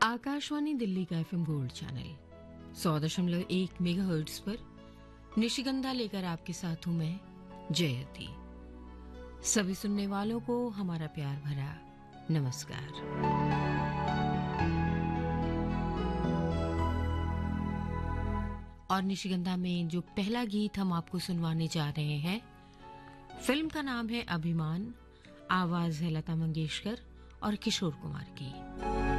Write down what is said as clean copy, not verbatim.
आकाशवाणी दिल्ली का FM gold channel 100.1 megahertz पर निशिगंधा लेकर आपके साथ हूं मैं जयती। सभी सुनने वालों को हमारा प्यार भरा नमस्कार। और निशिगंधा में जो पहला गीत हम आपको सुनवाने जा रहे हैं, फिल्म का नाम है अभिमान, आवाज है लता मंगेशकर और किशोर कुमार की।